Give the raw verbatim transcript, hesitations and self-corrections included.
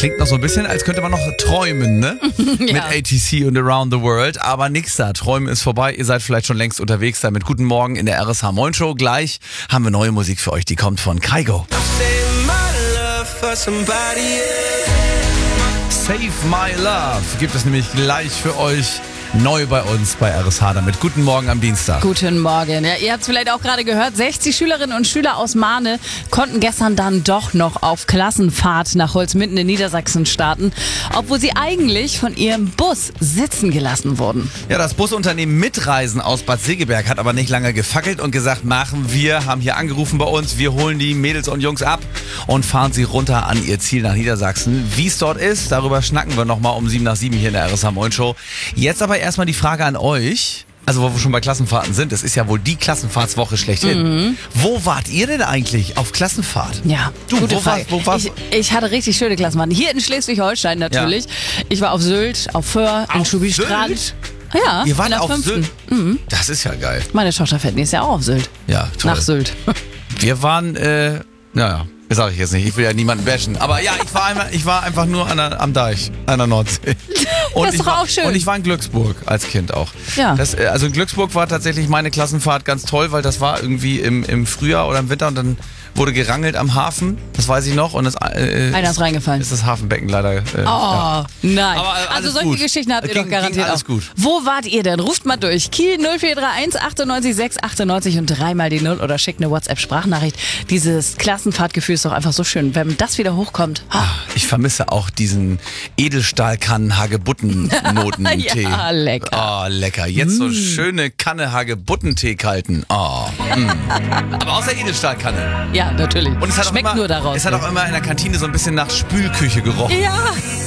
Klingt noch so ein bisschen, als könnte man noch träumen, ne? Ja. Mit A T C und Around the World. Aber nix da. Träumen ist vorbei. Ihr seid vielleicht schon längst unterwegs damit. Guten Morgen in der R S H Moin Show. Gleich haben wir neue Musik für euch. Die kommt von Kygo. Save My Love gibt es nämlich gleich für euch neu bei uns bei R S H damit. Guten Morgen am Dienstag. Guten Morgen. Ja, ihr habt es vielleicht auch gerade gehört, sechzig Schülerinnen und Schüler aus Mahne konnten gestern dann doch noch auf Klassenfahrt nach Holzminden in Niedersachsen starten, obwohl sie eigentlich von ihrem Bus sitzen gelassen wurden. Ja, das Busunternehmen Mitreisen aus Bad Segeberg hat aber nicht lange gefackelt und gesagt, machen wir, haben hier angerufen bei uns, wir holen die Mädels und Jungs ab und fahren sie runter an ihr Ziel nach Niedersachsen. Wie es dort ist, darüber schnacken wir nochmal um sieben nach sieben hier in der R S H Moin Show. Jetzt aber erstmal die Frage an euch, also wo wir schon bei Klassenfahrten sind, es ist ja wohl die Klassenfahrtswoche schlechthin. Mhm. Wo wart ihr denn eigentlich auf Klassenfahrt? Ja, du, gute wo Frage. Warst, wo warst? Ich, ich hatte richtig schöne Klassenfahrten. Hier in Schleswig-Holstein natürlich. Ja. Ich war auf Sylt, auf Föhr, in Schubistrand. Ja, ihr wart in der auf fünften. Sylt? Mhm. Das ist ja geil. Meine Tochter fährt nächstes Jahr auch auf Sylt. Ja, toll. Nach Sylt. Wir waren, äh, naja, das sage ich jetzt nicht. Ich will ja niemanden bashen. Aber ja, ich war, einmal, ich war einfach nur an der, am Deich, an der Nordsee. Und das ist ich doch war, auch schön. Und ich war in Glücksburg als Kind auch. Ja. Das, also in Glücksburg war tatsächlich meine Klassenfahrt ganz toll, weil das war irgendwie im, im Frühjahr oder im Winter und dann wurde gerangelt am Hafen. Das weiß ich noch. Und das, äh, Einer ist reingefallen. Ist das Hafenbecken leider. Äh, oh, ja. nein. Aber also solche gut. Geschichten habt ihr ging, doch garantiert ging alles auch. Gut. Wo wart ihr denn? Ruft mal durch. Kiel null vier drei eins achtundneunzig sechs achtundneunzig und dreimal die Null oder schickt eine WhatsApp-Sprachnachricht. Dieses Klassenfahrtgefühl ist doch einfach so schön. Wenn das wieder hochkommt. Oh. Ich vermisse auch diesen Edelstahlkannen-Hagebutten-Notentee. Ja, lecker. Oh, lecker. Jetzt mm. so schöne Kanne Hagebuttentee kalten. Oh. Mm. Aber außer Edelstahlkanne. Ja, natürlich. Und es hat Schmeckt auch immer, nur daraus. Es hat auch immer in der Kantine so ein bisschen nach Spülküche gerochen. Ja.